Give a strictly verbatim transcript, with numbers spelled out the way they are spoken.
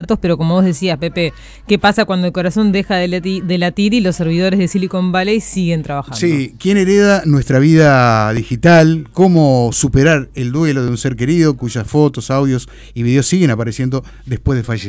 muertos, pero como vos decías, Pepe, ¿qué pasa cuando el corazón deja de, lati- de latir y los servidores de Silicon Valley siguen trabajando? Sí, ¿quién hereda nuestra vida digital? ¿Cómo superar el duelo de un ser querido cuyas fotos, audios y videos siguen apareciendo después de fallecer?